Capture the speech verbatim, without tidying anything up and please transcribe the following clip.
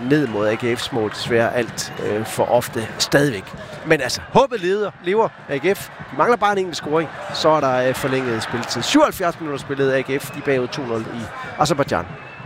ned mod A G F's mål, desværre alt øh, for ofte stadigvæk. Men altså, håbet leder, lever A G F. De mangler bare en enkelt scoring, så er der øh, forlænget spilletid. syvoghalvfjerds minutter spillet A G F, de bagud to nul i Aserbajdsjan.